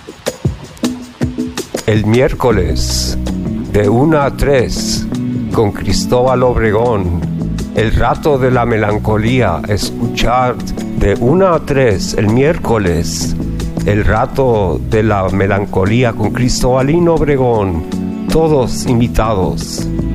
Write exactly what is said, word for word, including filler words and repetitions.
El miércoles, de una a tres, con Cristóbal Obregón. El rato de la melancolía, escuchar de una a tres el miércoles. El rato de la melancolía con Cristóbalino Obregón. Todos invitados.